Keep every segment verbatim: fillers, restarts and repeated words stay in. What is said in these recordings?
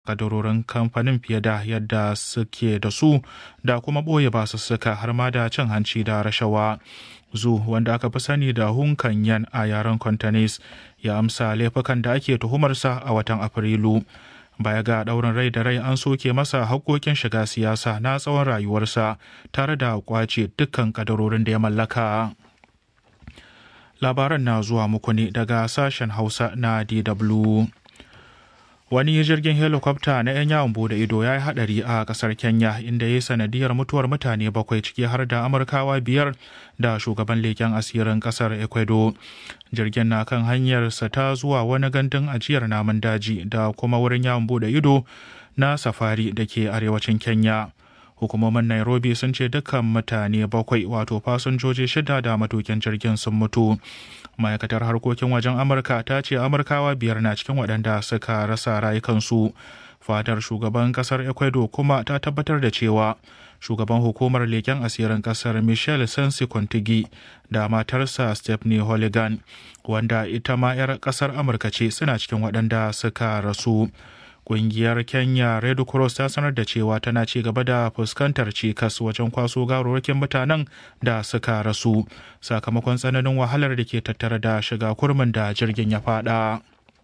kadarorin kamfanin fiye da yadda suke da su da kuma ɓoye basussuka har ma da cin hanci da rashawa. Zu, wanda aka fi sani da Hun Kanyan a yaren Cantonese, ya amsa laifukan da ake tuhumarsa a watan Afrilu. Baya ga ɗaurin rai da rai, an soke masa haƙƙoƙin shiga siyasa na tsawon rayuwarsa tare da ƙwace dukkan kadarorin da ya mallaka. Labaran na zuwa muku ne daga sashen Hausa na D W. Wani jirgin helikwafta na 'yan yawon bude ido ya yi haɗari a ƙasar Kenya, inda ya yi sanadiyar mutuwar mutane bakwai, ciki har da Amurkawa biyar da shugaban leƙen asirin ƙasar Ecuador. Jirgin na kan hanyarsa ta zuwa wani gandun ajiyar namun daji da kuma wurin yawon bude ido na safari da ke arewacin Kenya. Hukumomin Nairobi sun ce dukkan mutane bakwai, wato fasinjoji shida da matukin jirgin, sun mutu. Ma'aikatar harkokin wajen Amurka ta ce Amurkawa biyar na cikin waɗanda suka rasa rayukansu. Fadar shugaban ƙasar Ecuador kuma ta tabbatar da cewa shugaban hukumar leƙen asirin ƙasar Michelle Sensi Kontigi da matarsa Stephanie Holigan, wanda ita ma 'yar ƙasar Amurka ce, suna cikin waɗanda suka rasu. Ƙungiyar Kenya Red Cross ta sanar da cewa tana ci gaba da fuskantar cikas wajen kwaso gawarwakin mutanen da suka rasu sakamakon tsananin wahalar da ke tattare da shiga kurmin da jirgin ya fada.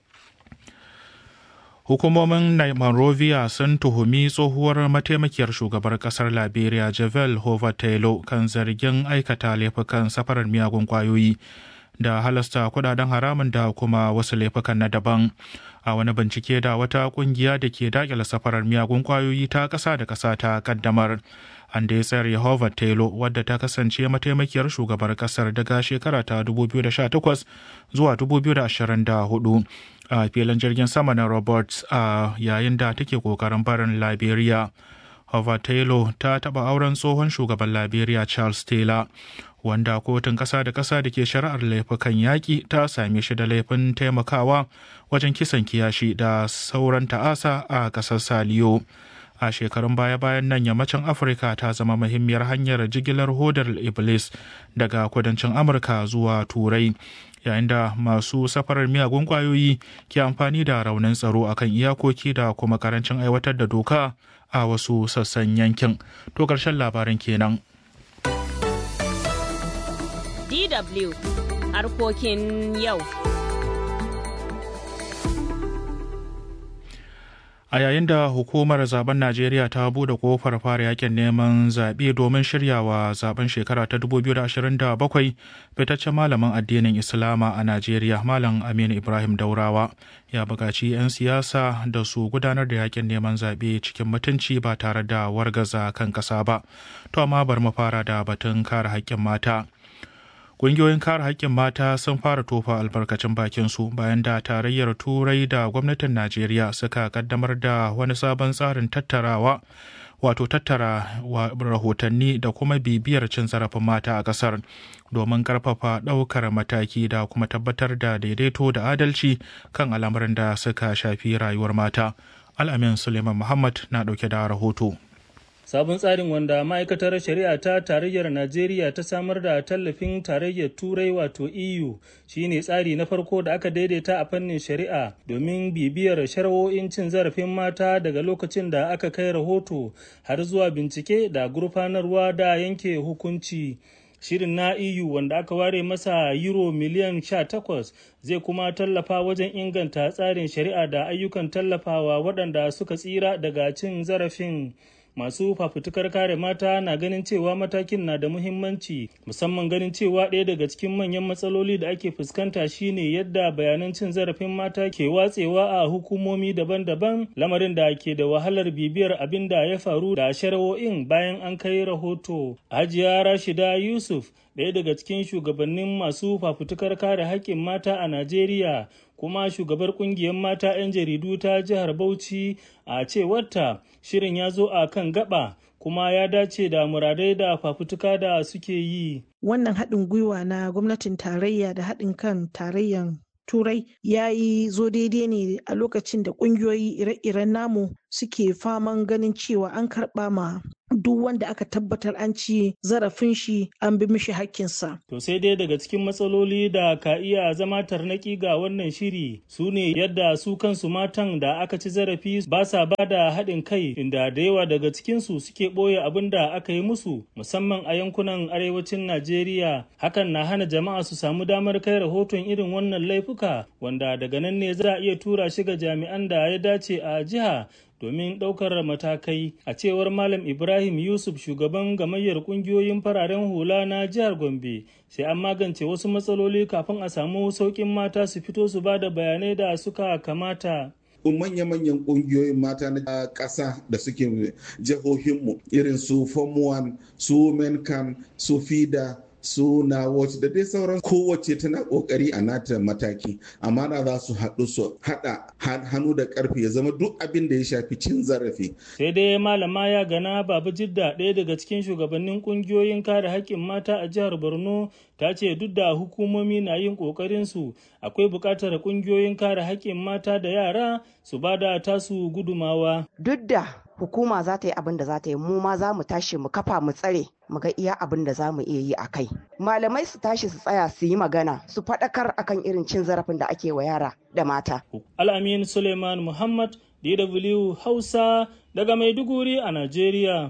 Hukumomin Monrovia sun tuhumi tsohuwar mataimakiyar shugabar kasar Liberia Javel Hoover Taylor kan zargin aikata laifukan safarar miyagun kwayoyi da halasta kudaden haramun da kuma wasu laifukan na daban. A wani bincike da wata kungiya da ke dakile safarar miyagun kwayoyi ta ƙasa da ƙasa ta kaddamar, an da ya tsare Hoover Taylor, wadda ta kasance mataimakiyar shugabar ƙasar daga shekara ta dubu biyu da sha takwas zuwa dubu biyu da ashirin da hudu a filin jirgin sama na Roberts a yayin da take kokarin barin Liberia. Hoover Taylor ta taɓa auren tsohon shugaban Liberia Charles Taylor, wanda kotun ƙasa da ƙasa da ke shari'ar laifukan yaƙi ta same shi da laifin taimakawa wajen kisan kiyashi da sauran ta'asa a ƙasar Saliyo. A shekarun baya-bayan nan, yammacin Afirka ta zama muhimmiyar hanyar jigilar hodar Iblis daga kudancin Amurka zuwa Turai, yayin da masu safarar miyagun ƙwayoyi ke amfani da raunin tsaro akan iyakoki da kuma karancin aiwatar da doka a wasu sassan yankin. To ƙarshen labaran kenan. D W harkokin yau. A yayin da hukumar zaben Najeriya ta bude kofar fara yakin neman zaɓe domin shiryawa zaben shekara ta dubu biyu da ashirin da bakwai, fitaccen malamin addinin Islama a Najeriya, Malam Aminu Ibrahim Daurawa, ya buƙaci 'yan siyasa da su gudanar da yakin neman zaɓe cikin mutunci ba tare da wargaza kan ƙasa ba. To amma bar mu fara da batun kare haƙƙin mata. Ƙungiyoyin kare haƙƙin mata sun fara tofa albarkacin bakinsu bayan da tarayyar Turai da gwamnatin Najeriya suka kaddamar da wani sabon tsarin tattarawa wato tattara rahotanni da kuma bibiyar cin zarafin mata a ƙasar domin ƙarfafa ɗaukar mataki da kuma tabbatar da daidaito da adalci kan al'amuran da suka shafi rayuwar mata. Al'amin Suleiman Muhammad na ɗauke da rahoto. Sabon tsarin, wanda ma'aikatar shari'a ta tarayyar Najeriya ta samar da tallafin tarayyar Turai wato E U, shine tsari na farko da aka daidaita a fannin shari'a domin bibiyar shari'o'in cin zarafin mata daga lokacin da aka kai rahoto har zuwa bincike da gurfanarwa da yanke hukunci. Shirin na E U, wanda aka ware masa euro miliyan sha takwas, zai kuma tallafa wajen inganta tsarin shari'a da ayyukan tallafawa waɗanda suka tsira daga cin zarafin. Masu fafutukar kare mata na ganin cewa matakin na da muhimmanci, musamman ganin cewa ɗaya daga cikin manyan matsaloli da ake fuskanta shine yadda bayanan cin zarafin mata ke watsewa a hukumomi daban-daban, lamarin da ke da wahalar bibiyar abin da ya faru da shari'o'in bayan an kai rahoto. Hajiya Rashida Yusuf, ɗaya daga cikin shugabannin masu fafutukar kare haƙƙin mata a Najeriya, kuma shugabar kungiyar mata 'yan jaridu ta jihar Bauchi, a cewarta shirin ya zo a kan gaba kuma ya dace da muradai da fafutuka da suke yi. Wannan haɗin gwiwa na gwamnatin tarayya da haɗin kan tarayyan Turai ya yi zo daidai ne a lokacin da ƙungiyoyi ire-iren namu suke faman ganin cewa an karɓa ma duk wanda aka tabbatar an ci zarafin shi an bi mishi hakkinsa. To sai dai daga cikin matsaloli da ka iya zama tarnaki ga wannan shiri su ne yadda su kansu matan da aka ci zarafi ba sa ba da haɗin kai, inda da yawa daga cikinsu suke ɓoye abin da aka yi musu musamman a yankunan arewacin Najeriya. Hakan na hana jama'a su samu damar kai rahoton irin wannan laifuka, wanda daga nan ne za a iya tura shi ga jami'an da ya dace a jiha domin ɗaukar matakai. A cewar Malam Ibrahim Yusuf, shugaban gamayyar ƙungiyoyin fararen hula na jihar Gombe, sai an magance wasu matsaloli kafin a samu sauƙin mata su fito su ba da bayanai da suka kamata. manya-manyan ƙungiyoyin mata na ƙasa da suke jihohinmu irin su form one, su menkan, su fida, su na watch da dai sauran, kowace tana kokari a nata mataki, amma na za su haɗu su haɗa hannu da ƙarfi ya zama duk abin da ya shafi cin zarafi. Sai dai malama ya gana Baba Jidda, ɗaya daga cikin shugabannin ƙungiyoyin kare haƙƙin mata a jihar Borno, ta ce duk da hukumomi na yin ƙoƙarin su, akwai buƙatar ƙungiyoyin kare haƙƙin mata da yara su bada tasu gudumawa. Duk da hukuma za ta yi abin da za ta yi, mu ma za mu tashi mu kafa mu tsare mu ga iya abin da za mu iya yi a kai. Malamai su tashi su tsaya su yi magana, su faɗakar akan irin cin zarafin da ake wa yara da mata. Al-Amin Suleiman Muhammad, D W Hausa, daga Maiduguri a Najeriya.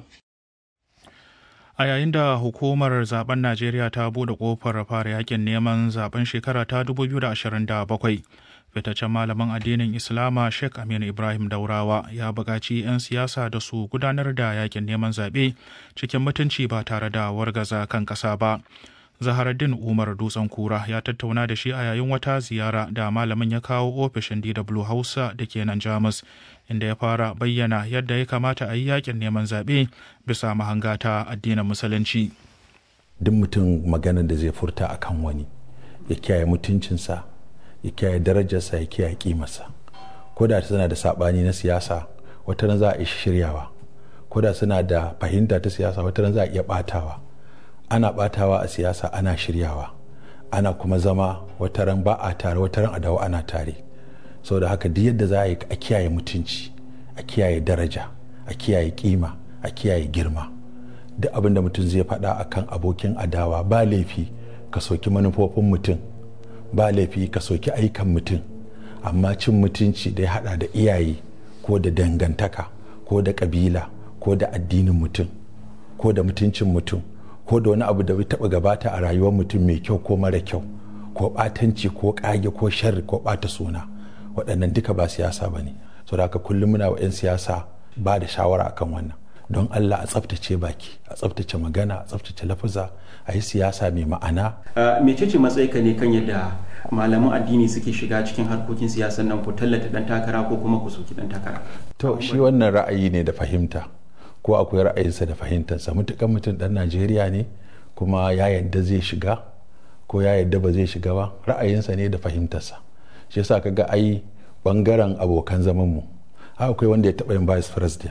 A yayin da hukumar zaben Najeriya ta bude kofar fara yakin neman zaben shekara ta dubu biyu da ashirin da bakwai, fitaccen malamin addinin Islama Sheikh Aminu Ibrahim Daurawa ya buƙaci 'yan siyasa da su gudanar da yakin neman zaɓe cikin mutunci ba tare da wargaza kan ƙasa ba. Zaharaddin Umar Dutsen Kura ya tattauna da shi a yayin wata ziyara da malamin ya kawo ofishin D W Hausa da ke nan Jamus, inda ya fara bayyana yadda ya kamata a yi yakin neman zaɓe bisa mahanga ta addinin Musulunci. Duk mutum magana da zai furta akan wani ya kiyaye mutuncinsa, ya kiyaye darajarsa, ya kiyaye kimarsa. Ko da suna da saɓani na siyasa, wata ran za a iya shiryawa. Ko da suna da fahimta ta siyasa, wata ran za a iya ɓatawa. Ana ɓatawa a siyasa, ana shiryawa, ana kuma zama, wata ran ba a tare, wata ran a dawo ana tare. Saboda haka duk yadda za a yi a kiyaye mutunci, a kiyaye daraja, a kiyaye kima, a kiyaye girma. Duk abin da mutum zai faɗa akan abokin adawa, ba laifi ka soki manufofin mutum, ba laifi ka soki aikan mutum, amma cin mutunci da ya haɗa da iyaye ko da dangantaka ko da ƙabila ko da addinin mutum ko da mutuncin mutum ko da wani abu da bai taɓa gabata a rayuwar mutum mai kyau ko mara kyau, ko ɓatanci ko ƙage ko sharri ko ɓata suna, waɗannan duka ba siyasa ba ne. Saboda haka kullum muna wa 'yan siyasa ba da shawara akan wannan. Don Allah a tsaftace baki, a tsaftace magana, a tsaftace lafuza, a yi siyasa mai ma'ana. Mecece matsayinka ne kan yadda malaman addini suke shiga cikin harkokin siyasar nan, ku tallata ɗan takara ko kuma ku soki ɗan takara? To shi wannan ra'ayi ne da fahimta, ko akwai ra'ayinsa da fahimtarsa. Mutukan mutum ɗan Najeriya ne kuma ya yadda zai shiga ko ya yadda ba zai shiga ba, ra'ayinsa ne da fahimtarsa. Shi yasa kaga ai bangaren abokan zaman mu akwai wanda ya taɓa yin vice president,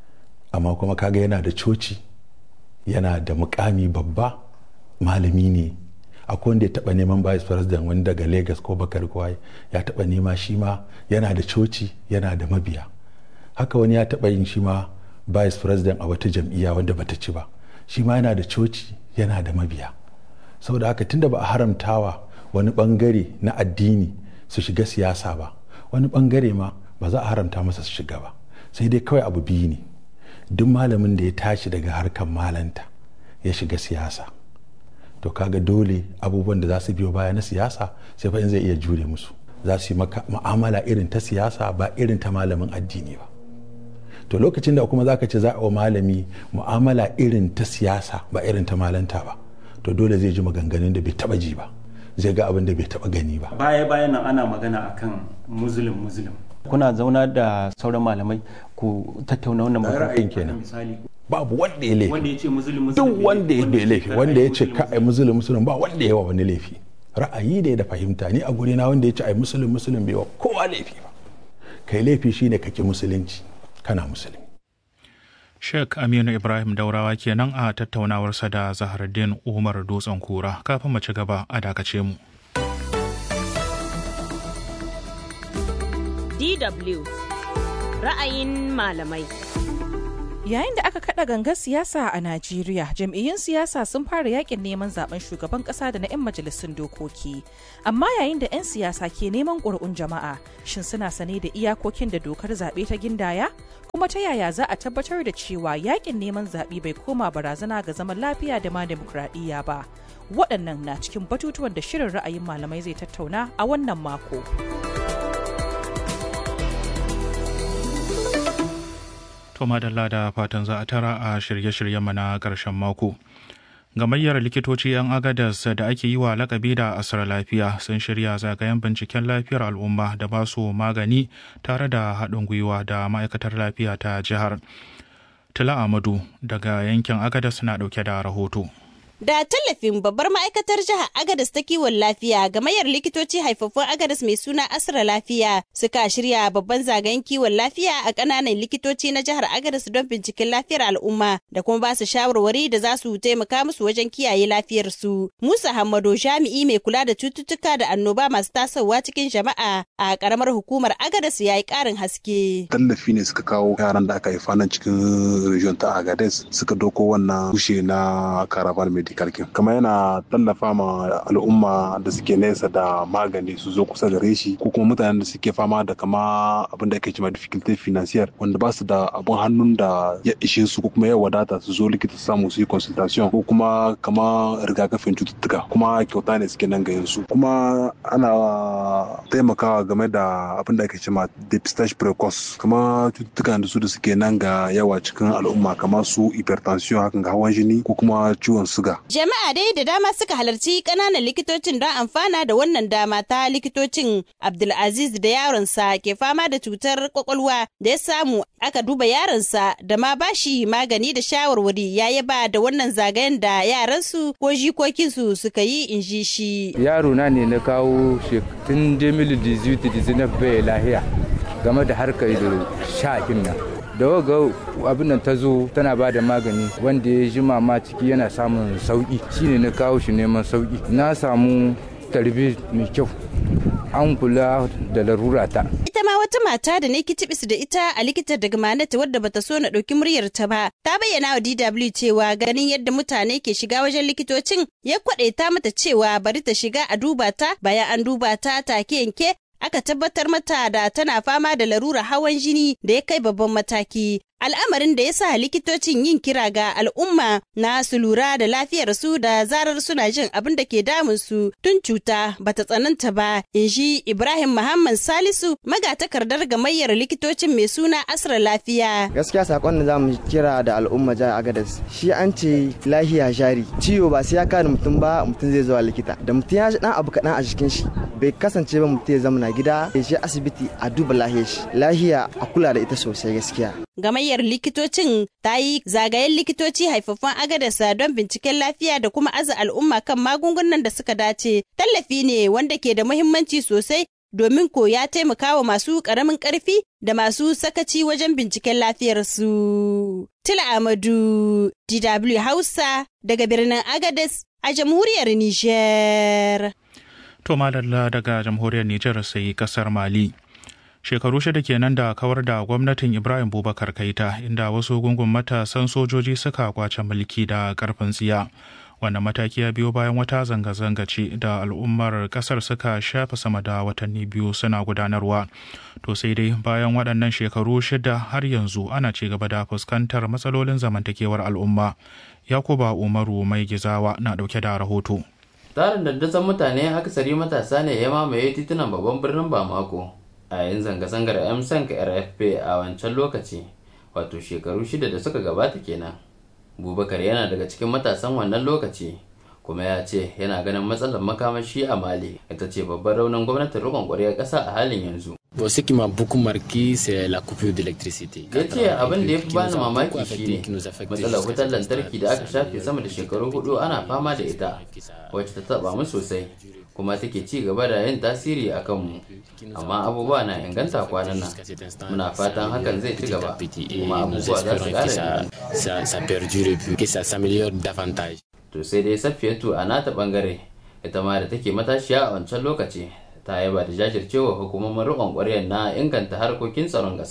amma kuma kaga yana da coci, yana da mukami babba, malami ne. Akwai wanda ya taɓa neman vice president wani daga Lagos ko Bakar Kwaye ya taɓa nema, shi ma yana da coci, yana da mabiya. Haka wani ya taɓa yin shi ma vice president a wata jam'iyya wanda bata ci ba, shi ma yana da coci, yana da mabiya. Saboda haka tunda ba a haramtawa wani bangare na addini su shiga siyasa ba, wani bangare ma ba za a haramta masa su shiga ba. Sai dai kawai abu biyu ne, duk malamin da ya tashi daga harkar malanta ya shiga siyasa, to kaga dole abubuwan da za su biyo baya na siyasa sai fa in zai iya jure musu. Za su yi maka mu'amala irin ta siyasa, ba irin ta malamin addini ba. To lokacin da kuma zaka ce za a wa malami mu'amala irin ta siyasa ba irin ta malanta ba, to dole zai ji maganganun da bai taba ji ba, zai ga abin da bai taba gani ba. Baya bayan nan ana magana akan muslim muslim, kuna zauna da sauran malamai ku tattauna wannan ra'ayin kenan. Babu wanda ya laifi, wanda ya ce muslim muslim, duk wanda ya laifi, wanda ya ce ka ai muslim muslim, ba wanda ya wa wani laifi. Ra'ayi ne da fahimta. Ni a guri na wanda ya ce ai muslim muslim bai wa kowa laifi ba. Kai laifi shine kake musulunci, kana musulmi. Sheikh Aminu Ibrahim Daurawa kenan a tattaunawarsa da Zaharaddin Umar Dutsen Kura. Kafin mu ci gaba a dakace mu. D W ra'ayin malamai. Yayin da aka kada gangar siyasa a Najeriya, jam'iyyun siyasa sun fara yakin neman zaben shugaban kasa da na 'yan majalisun dokoki. Amma yayin da 'yan siyasa ke neman ƙuri'un jama'a, shin suna sane da iyakokin da dokar zaɓe ta gindaya? Kuma ta yaya za a tabbatar da cewa yakin neman zaɓe bai koma barazana ga zaman lafiya da ma demokradiyya ba? Waɗannan na cikin batutuwan da shirin ra'ayin malamai zai tattauna a wannan mako. To madalla da fatan za a tara a shirye-shiryen na ƙarshen mako. Gamayyar likitoci 'yan Agadas da ake yi wa lakabi da Asar Lafiya sun shirya zagayen binciken lafiyar al'umma da ba su magani tare da haɗin gwiwa da ma'aikatar lafiya ta jihar. Tila Amadu daga yankin Agadas na ɗauke da rahoto. Da tallafin babbar ma'aikatar jihar Agadas ta kiwon lafiya, gamayyar likitoci haifaffun Agadas mai suna Asra Lafiya suka shirya babban zagayen kiwon lafiya a ƙananan likitoci na jihar Agadas don binciken lafiyar al'umma da kuma ba su shawarwari da za su taimaka musu wajen kiyaye lafiyarsu. Musa Hammado, jami'i mai kula da cututtuka da annoba masu tasowa cikin jama'a a ƙaramar hukumar Agadas, ya yi ƙarin haske. Tallafi ne suka kawo yaran da aka haifa nan cikin region ta Agadas, suka doko wannan tushe na Caravan Medical. Kama yana tallafa ma al'umma da suke nesa da magani su zo kusa gare shi, ko kuma mutanen da suke fama da kama abin da ake cewa difficulty financier, wanda ba su da abin hannun da ya ishe su ko kuma ya wadata su zo likita su samu su yi consultation, ko kuma kama rigakafin cututtuka, kuma kyauta ne suke nan gayin su. Kuma ana taimakawa game da abin da ake cewa depistage precoce, kama cututtukan da su da suke nan ga yawa cikin al'umma, kama su hypertension, hakan ga hawan jini ko kuma ciwon suga. Jama'a dai da dama suka halarci ƙananan likitocin don amfana da wannan dama ta likitocin. Abdulaziz da yaronsa ke fama da cutar kwakwalwa da ya samu aka duba yaronsa da ma bashi magani da shawarwari, ya yaba da wannan zagayen da yaransu ko jikokinsu suka yi, in ji shi. Yaro na ne na kawo tun dubu biyu da dix-neuf bai lahiya game da harkar sha'in nan. Da waga abin nan ta zo tana ba da magani wanda ya jima ma ciki yana samun sauki, shine na kawo shi neman sauki. Na samu tarbi mai kyau, an kula da larura ta. Ita ma wata mata da ne kitibis da ita a likitar daga Manata wadda bata so na ɗauki muryar ta ba, ta bayyana wa D W cewa ganin yadda mutane ke shiga wajen likitocin ya kwaɗaita mata cewa bari ta shiga a duba ta. Bayan an duba ta take yanke aka tabbatar mata da tana fama da larurar hawan jini da ya kai babban mataki. Al'amarin da ya sa likitocin yin kira ga al'umma na su lura da lafiyarsu da zarar suna jin abin da ke damunsu tun cuta bata tsananta ba, in ji Ibrahim Muhammad Salisu, magatakardar gamayyar likitocin mai suna Asra Lafiya. Gaskiya sakon da zamu kira da al'umma jihar Agadas, shi an ce lahiya jari. Ciwo ba sai ya kada mutum ba, mutum zai zuwa likita. Da mutum ya ji dan abu kaɗan a jikin shi, bai kasance ba mutum ya zama gida, ya je asibiti a duba lahiyar shi. Lahiya a kula da ita sosai gaskiya. Gamayyar likitocin ta yi zagayen likitoci haifaffun Agadasa don binciken lafiya da kuma aza al'umma kan magungunan da suka dace. Tallafi ne wanda ke da muhimmanci sosai domin ko ya taimaka wa masu ƙaramin ƙarfi da masu sakaci wajen binciken lafiyarsu. Tila Amadu, D W Hausa, daga birnin Agadez a jamhuriyar Nijar. To madalla daga jamhuriyar Nijar sai kasar Mali. Shekaru shida kenan da kawar da gwamnatin Ibrahim Boubacar Keita, inda wasu gungun matasan sojoji suka kwace mulki da karfin tsiya. Wannan mataki ya biyo bayan wata zanga-zanga ce da al'ummar kasar suka shafa sama da watanni biyu suna gudanarwa. To sai dai bayan waɗannan shekaru shida har yanzu ana ci gaba da fuskantar matsalolin zamantakewar al'umma. Yakuba Umaru Mai Gizawa na ɗauke da rahoto. Tarin dandazon mutane akasari matasa ne ya mamaye titunan babban birnin Bamako a yayin zanga-zangar M S N C R F P a wancan lokaci, wato shekaru shida da suka gabata kenan. Bubakar yana daga cikin matasan wannan lokaci, kuma ya ce yana ganin matsalar makamashi a Mali ita ce babban raunin gwamnatin rikon ƙwaryar ƙasa a halin yanzu. Bon, ce qui m'a beaucoup marqué, c'est la coupure d'électricité. Ya ce abin da ya fi bani mamaki shine matsalar wutar lantarki da aka shafe sama da shekaru hudu ana fama da ita, wacce ta taba mu sosai, kuma take ci gaba da yin tasiri a kanmu. Amma abubuwa na inganta kwanan nan. Muna fatan hakan zai ci gaba, kuma abubuwa za su ƙara inganta. To sai dai Safiyatu a nata bangare, ita ma da take matashiya a wancan lokaci, ta yaba da jajircewa hukumomin riƙon ƙwaryar na inganta harkokin tsaron ƙasar.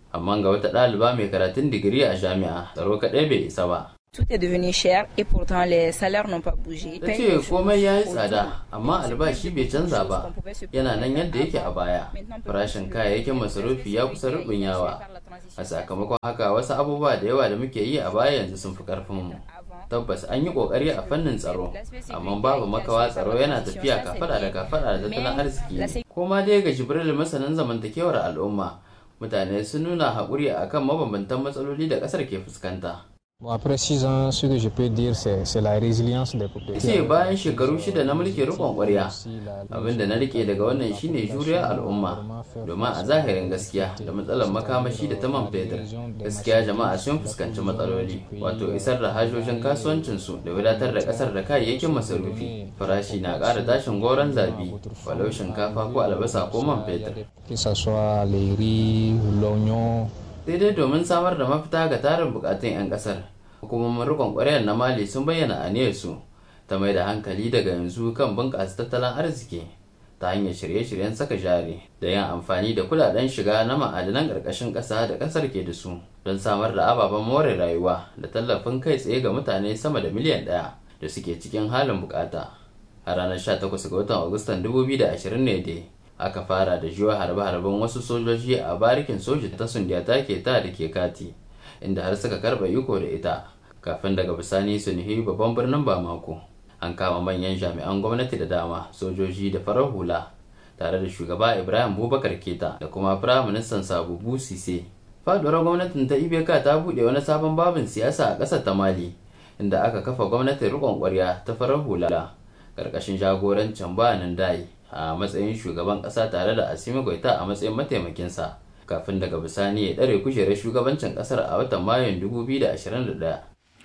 amma ga wata ɗaliba mai karatun digiri a jami'a tsaro kaɗai bai isa ba. Tout est devenu cher et pourtant les salaires n'ont pas bougé. Ta ce komai ya yi tsada amma albashi bai canza ba, yana nan yadda yake a baya. Farashin kayayyakin masarufi ya kusa rubunyawa. A sakamakon haka wasu abubuwa da yawa da muke yi a baya yanzu sun fi karfinmu. Tabbas an yi kokari a fannin tsaro, amma babu makawa tsaro yana tafiya kafada da kafada da tattalin arziki. Koma dai ga Jibril masanin zamantakewar al'umma, mutane sun nuna haƙuri akan mabambantan matsaloli da ƙasar ke fuskanta. Bon, après six ans, ce que je peux dire, c'est la résilience des populations. Ce bayan shekaru shida na mulkin rikon ƙwarya, abinda na rike daga wannan shine juriyar al'umma, domin a zahirin gaskiya da matsalar makamashi da ta man fetur, gaskiya jama'a sun fuskanci matsaloli, wato isar da hajojin kasuwancinsu da wadatar da ƙasar da kayayyakin masarufi, farashi na ƙara tashin goron zabi, walau shinkafa ko albasa ko man fetur. Que ce soit les riz, l'oignon, daidai domin samar da mafita ga tarin bukatun 'yan kasar hukumomin rikon kwarewar na mali sun bayyana aniyarsu ta mai da hankali daga yanzu kan bunƙasa tattalin arziki ta hanyar shirye-shiryen saka jari da yin amfani da kudaden shiga na ma'adanan ƙarƙashin ƙasa da ƙasar ke da su don samar da ababen more rayuwa da tallafin kai tsaye ga mutane sama da miliyan ɗaya da suke cikin halin bukata. A ranar sha takwas ga watan Agustan dubu biyu da ashirin ne dai aka fara da jiwa harbe-harben wasu sojoji a barikin soji ta Sundiata ke ta da ke kati inda har suka karba iko da ita kafin daga bisani su nuhi babban birnin Bamako. An kama manyan jami'an gwamnati da dama, sojoji da farar hula tare da shugaba Ibrahim Boubacar Keita da kuma firaministan Sabubu Sise. Faduwar gwamnatin ta Ibeka ta buɗe wani sabon babin siyasa a ƙasar ta Mali inda aka kafa gwamnatin riƙon ƙwarya ta farar hula ƙarƙashin jagorancin Bayanan Dai a matsayin shugaban kasa tare da Assimi Goita a matsayin mataimakinsa kafin daga bisani ya dare kujerar shugabancin kasar a watan Mayun dubu biyu da ashirin da ɗaya.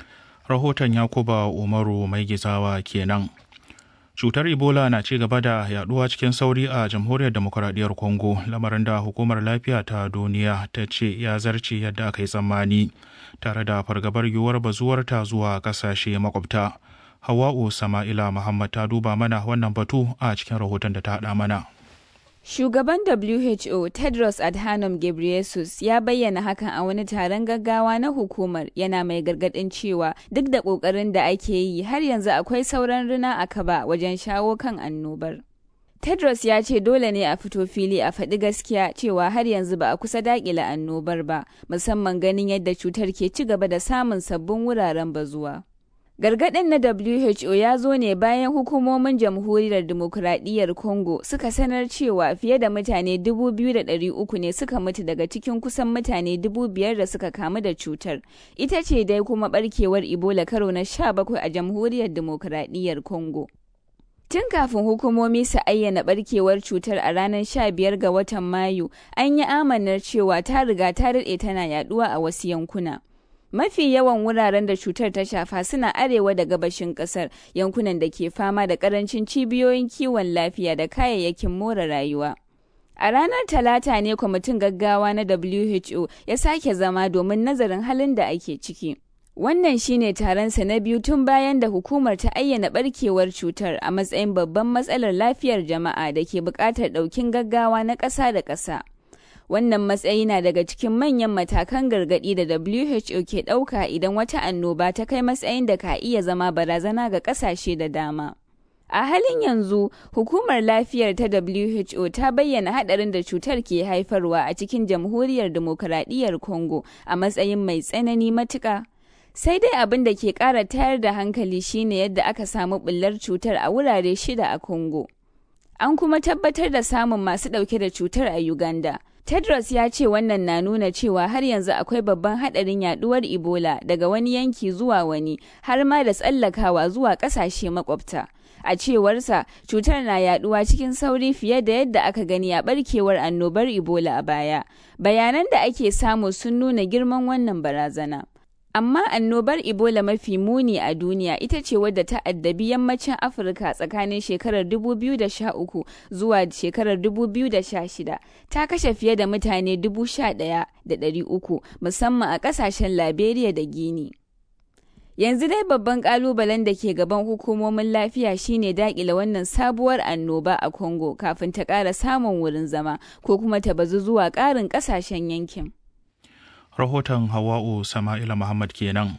Rahoton Yakuba Umaru mai gizawa kenan. Cutar Ebola na ci gaba da yaduwa cikin sauri a Jamhuriyar Demokuraɗiyyar Congo, lamarin da Hukumar Lafiya ta Duniya ta ce ya zarce yadda aka yi tsammani, tare da fargabar yiwuwar bazuwarta zuwa ƙasashe makwabta. Hawa'u Sama'ila Muhammad ta duba mana wannan batu a cikin rahoton da ta haɗa mana. Shugaban W H O Tedros Adhanom Ghebreyesus ya bayyana hakan a wani taron gaggawa na hukumar, yana mai gargaɗin cewa duk da ƙoƙarin da ake yi har yanzu akwai sauran rina a kaba wajen shawo kan annobar. Tedros ya ce dole ne a fito fili a faɗi gaskiya cewa har yanzu ba a kusa daƙile annobar ba, musamman ganin yadda cutar ke ci gaba da samun sabbin wuraren bazuwa. Gargaɗin na W H O ya zo ne bayan hukumomin Jamhuriyar Dimokuraɗiyyar Congo suka sanar cewa fiye da mutane dubu biyu da ɗari uku ne suka mutu daga cikin kusan mutane dubu biyar da suka kamu da cutar. Ita ce dai kuma ɓarkewar Ebola karo na sha bakwai a Jamhuriyar Dimokuraɗiyyar Congo. Tun kafin hukumomi su ayyana ɓarkewar cutar a ranar sha biyar ga watan Mayu, an yi amanar cewa ta riga ta daɗe tana yaɗuwa a wasu yankuna. Mafi yawan wuraren da cutar ta shafa suna arewa da gabashin kasar, yankunan da ke fama da karancin cibiyoyin kiwon lafiya da kayayyakin more rayuwa. A ranar Talata ne kwamitin gaggawa na W H O ya sake zama domin nazarin halin da ake ciki. Wannan shine taronsa na biyu tun bayan da hukumar ta ayyana barkewar cutar a matsayin babban matsalar lafiyar jama'a da ke buƙatar ɗaukin gaggawa na ƙasa da ƙasa. Wannan matsayi na daga cikin manyan matakan gargaɗi da W H O ke ɗauka idan wata annoba ta kai matsayin da ka iya zama barazana ga ƙasashe da dama. A halin yanzu, hukumar lafiyar ta W H O ta bayyana haɗarin da cutar ke haifarwa a cikin Jamhuriyar Dimokuraɗiyyar Congo a matsayin mai tsanani matuƙa. Sai dai abin da ke ƙara tayar da hankali shine yadda aka samu ɓullar cutar a wurare shida a Congo. An kuma tabbatar da samun masu ɗauke da cutar a Uganda. Tedros ya ce wannan na nuna cewa har yanzu akwai babban haɗarin yaɗuwar Ebola daga wani yanki zuwa wani, har ma da tsallakawa zuwa ƙasashe makwabta. A cewarsa, cutar na yaɗuwa cikin sauri fiye da yadda aka gani a ɓarkewar annobar Ebola a baya. Bayanan da ake samu sun nuna girman wannan barazana. Amma annobar Ebola mafi muni a duniya ita ce wadda ta addabi yammacin Afirka tsakanin shekarar dubu biyu da sha uku zuwa shekarar dubu biyu da sha shida. Ta kashe fiye da mutane dubu sha ɗaya da ɗari uku, musamman a ƙasashen Liberia da Guinea. Yanzu dai babban ƙalubalen da ke gaban hukumomin lafiya shine daƙile wannan sabuwar annoba a Congo kafin ta ƙara samun wurin zama ko kuma ta bazu zuwa ƙarin ƙasashen yankin. Rahoton Hawa'u Sama'ila Muhammad kenan.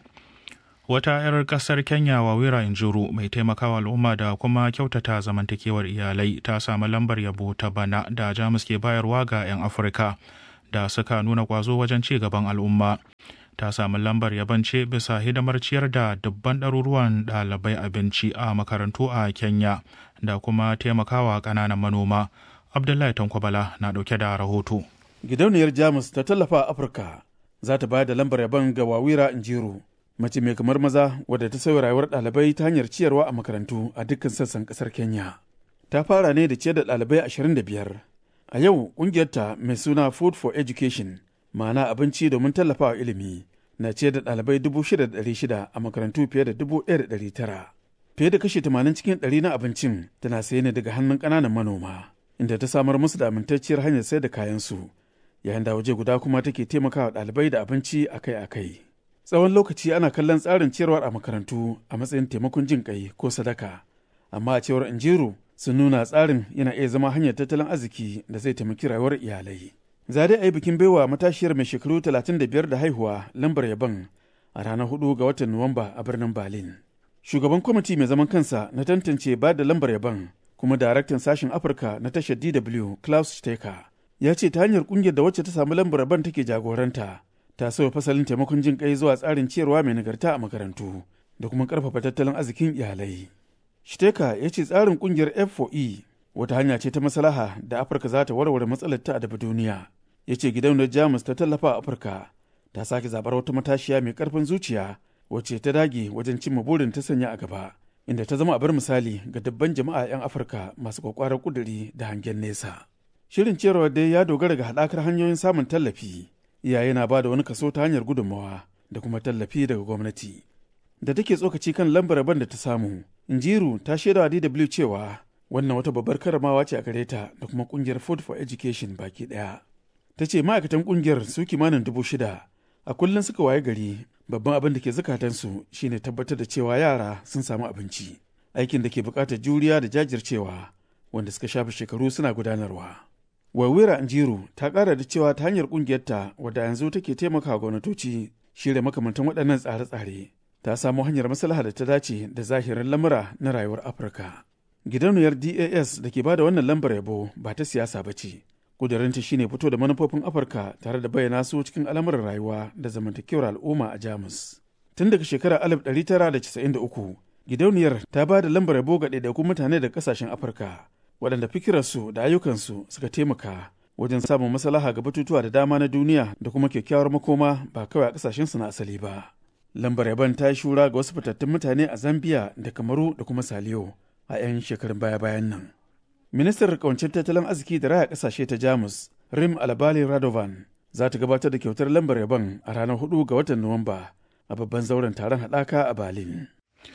Wata 'yar ƙasar Kenya Wawira Injuru mai taimakawa al'umma da kuma kyautata zamantakewar iyalai ta samu lambar yabo ta bana da Jamus ke bayarwa ga 'yan Afirka da suka nuna ƙwazo wajen ci gaban al'umma. Ta samu lambar yabon ce bisa hidimar ciyar da dubban ɗaruruwan ɗalibai abinci a makarantu a Kenya da kuma taimakawa ƙananan manoma. Abdullahi Tankwabala na ɗauke da rahoto. Gidauniyar Jamus ta tallafa Afirka za ta bayar da lambar yabon ga Wawira Injiru, mace mai kamar maza wadda ta sauya rayuwar ɗalibai ta hanyar ciyarwa a makarantu a dukkan sassan ƙasar Kenya. Ta fara ne da ciyar da ɗalibai ashirin da biyar. A yau ƙungiyarta mai suna Food for Education, ma'ana abinci domin tallafawa ilimi, na ciyar da ɗalibai dubu shida da ɗari shida a makarantu fiye da dubu ɗaya da ɗari tara. Fiye da kashi tamanin cikin ɗari na abincin tana saye ne daga hannun ƙananan manoma, inda ta samar musu da amintacciyar hanyar sayar da kayansu, yayin da waje guda kuma take taimakawa ɗalibai da abinci akai-akai. Tsawon lokaci ana kallon tsarin ciyarwar a makarantu a matsayin taimakon jin kai ko sadaka, amma a cewar Injiru sun nuna tsarin yana iya zama hanyar tattalin arziki da zai taimaki rayuwar iyalai. Za dai a yi bikin baiwa matashiyar mai shekaru talatin da biyar da haihuwa lambar yabon a ranar hudu ga watan Nuwamba a birnin Berlin. Shugaban kwamiti mai zaman kansa na tantance ba da lambar yabon kuma daraktan sashen Afirka na tashar D W Klaus Stecker ya ce ta hanyar kungiyar da wacce ta samu lambar yabon take jagoranta ta sauya fasalin taimakon jin kai zuwa tsarin ciyarwa mai nagarta a makarantu da kuma karfafa tattalin arzikin iyalai. Stecker ya ce tsarin kungiyar F four E wata hanya ce ta maslaha da Afirka za ta warware matsalar ta a dafa duniya. Ya ce gidauniyar Jamus ta tallafa a Afirka ta sake zabar wata matashiya mai karfin zuciya wacce ta dage wajen cimma burin ta sanya a gaba, inda ta zama abar misali ga dabban jama'a 'yan Afirka masu kwakwarar kuduri da hangen nesa. Shirin ciyarwa dai ya dogara ga haɗakar hanyoyin samun tallafi. Iyaye na ba da wani kaso ta hanyar gudunmawa da kuma tallafi daga gwamnati. Da take tsokaci kan lambar rabon da ta samu, Injiru ta shaida wa D W cewa wannan wata babbar karamawa ce a gare ta da kuma kungiyar Food for Education baki ɗaya. Ta ce ma'aikatan kungiyar su kimanin dubu shida a kullum suka waye gari, babban abin da ke zukatansu shine tabbatar da cewa yara sun samu abinci, aikin da ke buƙatar juriya da jajircewa wanda suka shafe shekaru suna gudanarwa. Wawira Injiru ta ƙara da cewa ta hanyar ƙungiyarta wadda yanzu take taimakawa gwamnatoci shirya makamantan waɗannan tsare-tsare, ta samo hanyar maslaha da ta dace da zahirin lamura na rayuwar Afirka. Gidauniyar D A S da ke ba da wannan lambar yabo ba ta siyasa ba ce. Ƙudurinta shine fito da manufofin Afirka tare da bayyana su cikin al'amuran rayuwa da zamantakewar al'umma a Jamus. Tun daga shekarar alif ɗari tara da casa'in da uku, gidauniyar ta ba da lambar yabo ga ɗaiɗaikun mutane da ƙasashen Afirka, waɗanda fikirarsu da ayyukansu suka taimaka wajen samun maslaha ga batutuwa da dama na duniya da kuma kyakkyawar makoma ba kawai a ƙasashensu na asali ba. Lambar yabon ta yi shura ga wasu fitattun mutane a Zambia da Kamaru da kuma Saliyo a 'yan shekarun baya-bayan nan. Ministar kawancin tattalin arziki da raya ƙasashe ta Jamus, Rim Albali Radovan, za ta gabatar da kyautar lambar yabon a ranar hudu ga watan Nuwamba a babban zauren taron haɗaka a Berlin.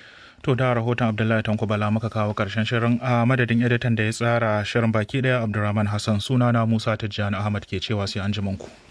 To da rahoton Abdullahi Tanko Bala muka kawo karshen shirin a madadin editan da ya tsara shirin baki daya Abdulrahman Hassan, sunana Musa Tijjani Ahmad ke cewa sai an ji ku.